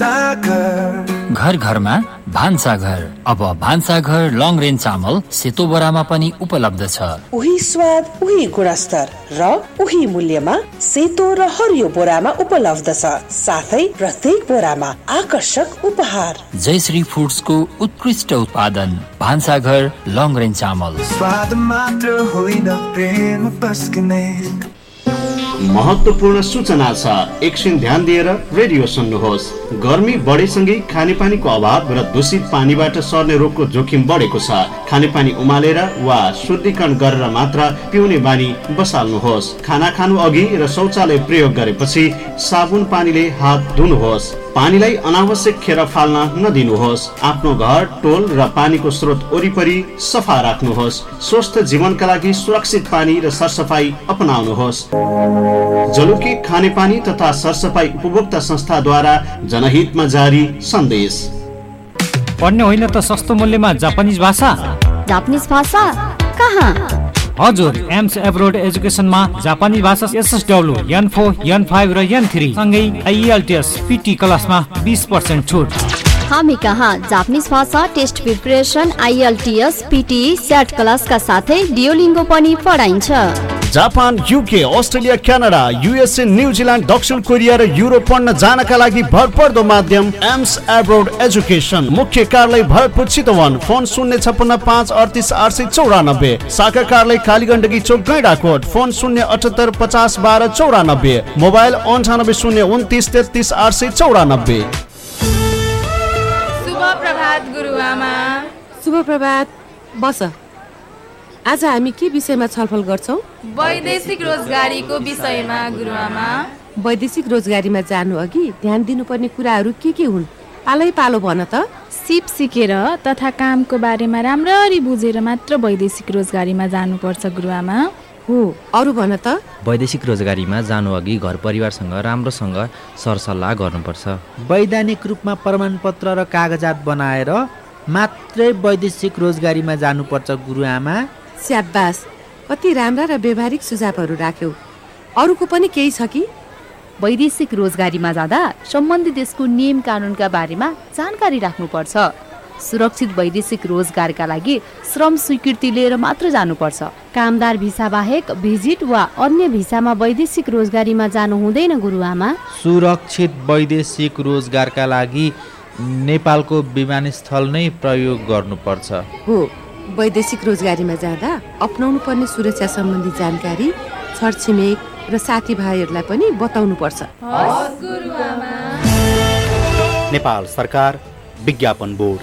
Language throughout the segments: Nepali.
घर घरमा भान्साघर। अब भान्साघर लङ रेन्ज चामल सेतो बोरामा पनि उपलब्ध छ। उही स्वाद, उही गुणस्तर र उही मूल्यमा सेतो र हरियो बोरामा उपलब्ध छ। साथै प्रत्येक बोरामा आकर्षक उपहार। जयश्री फुड्सको उत्कृष्ट उत्पादन भान्साघर लङ रेन्ज चामल। स्वाद मात्र होइन, प्रेम पस्कने। महत्त्वपूर्ण सूचना छ, एकछिन ध्यान दिएर रेडियो सुन्नुहोस्। गर्मी बढेसँगै खानेपानीको अभाव र दूषित पानीबाट सर्ने रोगको जोखिम बढेको छ। खानेपानी उमालेर वा शुद्धिकरण गरेर मात्र पिउने बानी बसाल्नुहोस्। खाना खानु अघि र शौचालय प्रयोग गरेपछि साबुन पानीले हात धुनुहोस्। पानीलाई अनावश्यक खेर फाल्न नदिनुहोस्। आफ्नो घर, टोल र पानीको स्रोत वरिपरि सफा राख्नुहोस्। स्वस्थ जीवनका लागि सुरक्षित पानी र सरसफाई अपनाउनुहोस्। जलुकी खानेपानी तथा सरसफाई उपभोक्ता संस्थाद्वारा जनहितमा जारी सन्देश। पढ्ने होइन त सस्तो मूल्यमा जापानिज भाषा। जापानिज भाषा कहाँ? हजुर, एम्स एब्रोड एजुकेसनमा जापानी भाषा SSW, N4, N5 र N3 सँगै IELTS PT क्लासमा 20% छुट। हामी कहाँ जापानिज भाषा test preparation, IELTS, PT, SAT क्लासका साथै डियोलिङ्गो पनि पढाइन्छ। Japan, UK, Australia, Canada, USA, New Zealand, दक्षिण कोरिया र युरोप पढ्न जानका लागि भरपर्दो माध्यम एम्स एब्रोड एजुकेसन। मुख्य कार्यालय भरतपुर चितवन। फोन 056 38 894। शाखा कार्यालय कालीगण्डकी चोक गैंडाकोट। फोन 078 50 12 94। मोबाइल 98 029 33 894। शुभ प्रभात गुरुआमा। शुभ प्रभात। बस, आज हामी के विषयमा छलफल गर्छौं? वैदेशिक रोजगारीको विषयमा गुरुआमा। वैदेशिक रोजगारीमा जानु अघि ध्यान दिनुपर्ने कुराहरू के हुन्? पालै पालो भन त। सिप सिकेर तथा कामको बारेमा राम्ररी बुझेर मात्र वैदेशिक रोजगारीमा जानुपर्छ गुरुआमा। हो, अरू भन त। वैदेशिक रोजगारीमा जानु अघि घर परिवारसँग राम्रोसँग सरसल्लाह गर्नुपर्छ। वैधानिक रूपमा प्रमाणपत्र र कागजात बनाएर मात्रै वैदेशिक रोजगारीमा जानुपर्छ गुरुआमा। स्याबास, कति राम्रा र व्यवहारिक सुझावहरू राख्यौ। अरूको पनि केही छ कि? वैदेशिक रोजगारीमा जाँदा सम्बन्धित देशको नियम कानुनका बारेमा जानकारी राख्नुपर्छ। सुरक्षित वैदेशिक रोजगारका लागि श्रम स्वीकृति लिएर मात्र जानुपर्छ। कामदार भिसा बाहेक भिजिट वा अन्य भिसामा वैदेशिक रोजगारीमा जानु हुँदैन गुरुआमा। सुरक्षित वैदेशिक रोजगारका लागि नेपालको विमानस्थल नै प्रयोग गर्नुपर्छ। हो, वैदेशिक रोजगारीमा जाँदा अपनाउनु पर्ने सुरक्षा सम्बन्धी जानकारी छरछिमेक र साथीभाइहरूलाई पनि बताउनु पर्छ। नेपाल सरकार विज्ञापन बोर्ड।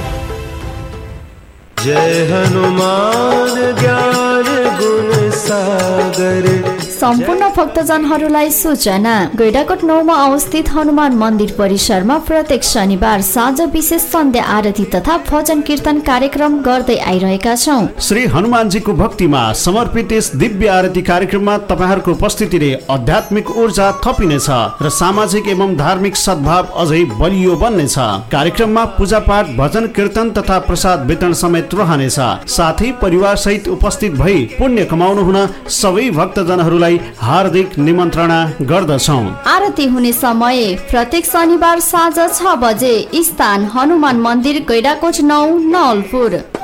जय हनुमान ज्ञान गुण सागर। सम्पूर्ण भक्तजनहरूलाई सूचना, गैंडाकोट 9 मा अवस्थित हनुमान मन्दिर परिसरमा प्रत्येक शनिबार साँझ विशेष सन्ध्या आरती तथा भजन कीर्तन कार्यक्रम गर्दै आइरहेका छौं। श्री हनुमानजीको भक्तिमा समर्पित यस दिव्य आरती कार्यक्रममा तपाईहरूको उपस्थितिले आध्यात्मिक ऊर्जा थपिनेछ र सामाजिक एवं धार्मिक सद्भाव अझै बलियो बन्नेछ। कार्यक्रममा पूजापाठ, भजन कीर्तन तथा प्रसाद वितरण समेत रहनेछ। साथै परिवार सहित उपस्थित भई पुण्य कमाउनु हुन सबै भक्तजनहरूलाई हार्दिक निमन्त्रणा गर्दछौं। आरती हुने समय प्रत्येक शनिबार साँझ 6 बजे। स्थान हनुमान मन्दिर, गैंडाकोट 9, नवलपुर।